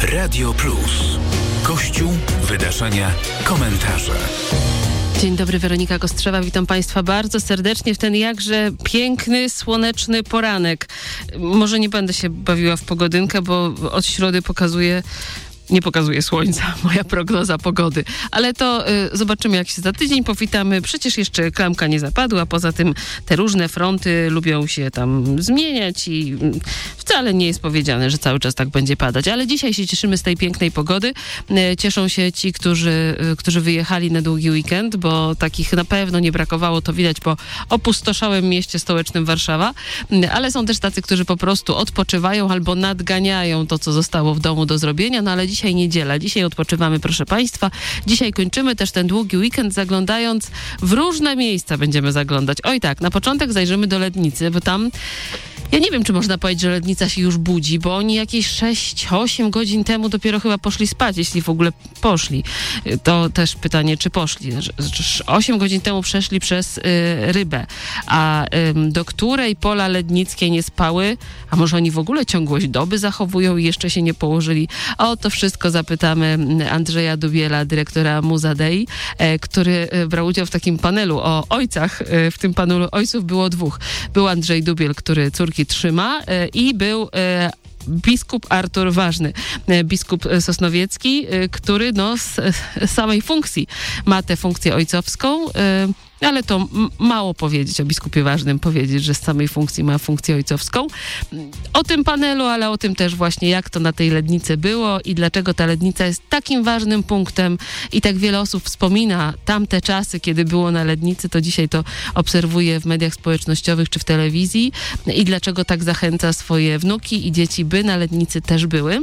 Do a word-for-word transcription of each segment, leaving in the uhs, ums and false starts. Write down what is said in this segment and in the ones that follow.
Radio Plus. Kościół, wydarzenia, komentarze. Dzień dobry, Weronika Kostrzewa. Witam Państwa bardzo serdecznie w ten jakże piękny, słoneczny poranek. Może nie będę się bawiła w pogodynkę, bo od środy pokazuje... Nie pokazuje słońca, moja prognoza pogody. Ale to y, zobaczymy, jak się za tydzień powitamy. Przecież jeszcze klamka nie zapadła. Poza tym te różne fronty lubią się tam zmieniać i y, wcale nie jest powiedziane, że cały czas tak będzie padać. Ale dzisiaj się cieszymy z tej pięknej pogody. Y, cieszą się ci, którzy, y, którzy wyjechali na długi weekend, bo takich na pewno nie brakowało. To widać po opustoszałym mieście stołecznym Warszawa. Y, ale są też tacy, którzy po prostu odpoczywają albo nadganiają to, co zostało w domu do zrobienia. No ale dzisiaj niedziela, dzisiaj odpoczywamy, proszę Państwa. Dzisiaj kończymy też ten długi weekend, zaglądając w różne miejsca będziemy zaglądać. Oj tak, na początek zajrzymy do Lednicy, bo tam ja nie wiem, czy można powiedzieć, że Lednica się już budzi, bo oni jakieś sześć osiem godzin temu dopiero chyba poszli spać, jeśli w ogóle poszli. To też pytanie, czy poszli. osiem godzin temu przeszli przez y, Rybę, a y, do której pola lednickie nie spały, a może oni w ogóle ciągłość doby zachowują i jeszcze się nie położyli. O to wszystko zapytamy Andrzeja Dubiela, dyrektora Muza Dei, y, który y, brał udział w takim panelu o ojcach. Y, w tym panelu ojców było dwóch. Był Andrzej Dubiel, który córki trzyma i był biskup Artur Ważny, biskup sosnowiecki, który no z samej funkcji ma tę funkcję ojcowską, ale to m- mało powiedzieć o biskupie Ważnym, powiedzieć, że z samej funkcji ma funkcję ojcowską. O tym panelu, ale o tym też właśnie, jak to na tej Lednicy było i dlaczego ta Lednica jest takim ważnym punktem i tak wiele osób wspomina tamte czasy, kiedy było na Lednicy, to dzisiaj to obserwuje w mediach społecznościowych czy w telewizji i dlaczego tak zachęca swoje wnuki i dzieci, by na Lednicy też były.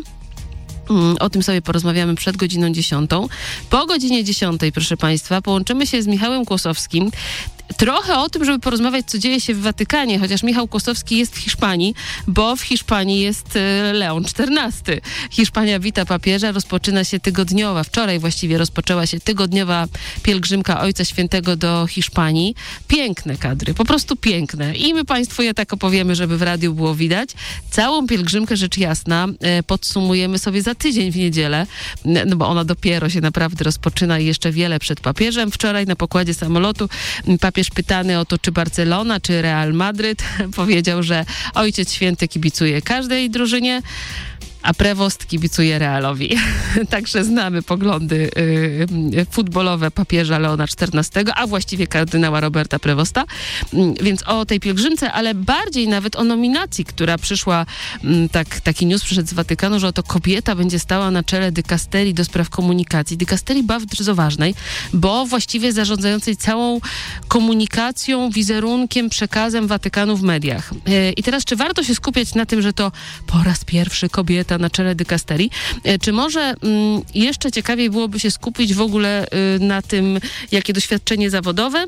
O tym sobie porozmawiamy przed godziną dziesiątą. Po godzinie dziesiątej, proszę Państwa, połączymy się z Michałem Kłosowskim. Trochę o tym, żeby porozmawiać, co dzieje się w Watykanie, chociaż Michał Kłosowski jest w Hiszpanii, bo w Hiszpanii jest Leon czternasty. Hiszpania wita papieża, rozpoczyna się tygodniowa, wczoraj właściwie rozpoczęła się tygodniowa pielgrzymka Ojca Świętego do Hiszpanii. Piękne kadry, po prostu piękne. I my Państwu je tak opowiemy, żeby w radiu było widać. Całą pielgrzymkę, rzecz jasna, podsumujemy sobie za tydzień w niedzielę, no bo ona dopiero się naprawdę rozpoczyna i jeszcze wiele przed papieżem. Wczoraj na pokładzie samolotu papież pytany o to, czy Barcelona, czy Real Madryt, powiedział, że Ojciec Święty kibicuje każdej drużynie, a prewost kibicuje Realowi. Także znamy poglądy y, futbolowe papieża Leona czternastego, a właściwie kardynała Roberta Prewosta. Więc o tej pielgrzymce, ale bardziej nawet o nominacji, która przyszła, tak, taki news przyszedł z Watykanu, że oto kobieta będzie stała na czele dykasterii do spraw komunikacji. Dykasterii bardzo ważnej, bo właściwie zarządzającej całą komunikacją, wizerunkiem, przekazem Watykanu w mediach. Y, I teraz, czy warto się skupiać na tym, że to po raz pierwszy kobieta na czele dykasterii, czy może mm, jeszcze ciekawiej byłoby się skupić w ogóle y, na tym, jakie doświadczenie zawodowe,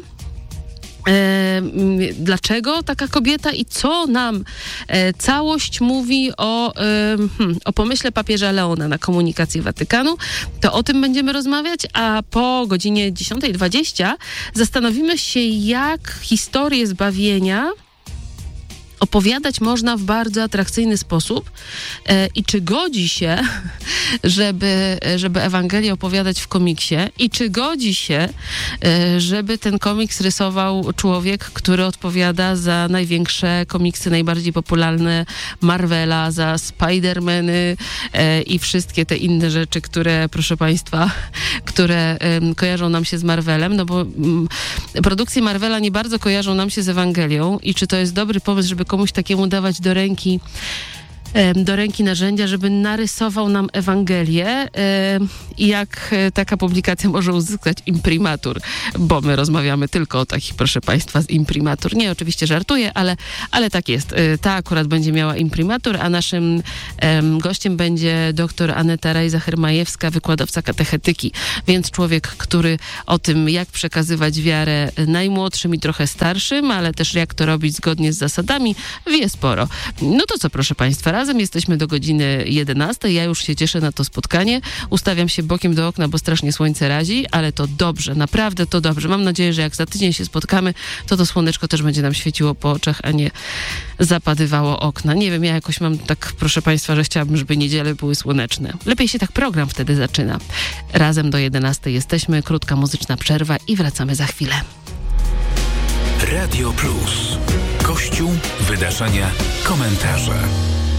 E, dlaczego taka kobieta i co nam e, całość mówi o, e, hmm, o pomyśle papieża Leona na komunikację Watykanu, to o tym będziemy rozmawiać, a po godzinie dziesiątej dwadzieścia zastanowimy się, jak historię zbawienia opowiadać można w bardzo atrakcyjny sposób e, i czy godzi się, żeby, żeby Ewangelię opowiadać w komiksie i czy godzi się, e, żeby ten komiks rysował człowiek, który odpowiada za największe komiksy, najbardziej popularne Marvela, za Spider-Many e, i wszystkie te inne rzeczy, które, proszę Państwa, które e, kojarzą nam się z Marvelem, no bo m, produkcje Marvela nie bardzo kojarzą nam się z Ewangelią i czy to jest dobry pomysł, żeby komuś takiemu dawać do ręki do ręki narzędzia, żeby narysował nam Ewangelię i jak taka publikacja może uzyskać imprimatur, bo my rozmawiamy tylko o takich, proszę Państwa, z imprimatur. Nie, oczywiście żartuję, ale, ale tak jest. Ta akurat będzie miała imprimatur, a naszym um, gościem będzie doktor Aneta Rajza-Hermajewska, wykładowca katechetyki, więc człowiek, który o tym, jak przekazywać wiarę najmłodszym i trochę starszym, ale też jak to robić zgodnie z zasadami, wie sporo. No to co, proszę Państwa, raz Razem jesteśmy do godziny jedenastej. Ja już się cieszę na to spotkanie. Ustawiam się bokiem do okna, bo strasznie słońce razi, ale to dobrze, naprawdę to dobrze. Mam nadzieję, że jak za tydzień się spotkamy, to to słoneczko też będzie nam świeciło po oczach, a nie zapadywało okna. Nie wiem, ja jakoś mam tak, proszę Państwa, że chciałabym, żeby niedziele były słoneczne. Lepiej się tak program wtedy zaczyna. Razem do jedenastej jesteśmy, krótka muzyczna przerwa i wracamy za chwilę. Radio Plus. Kościół, wydarzenia, komentarze.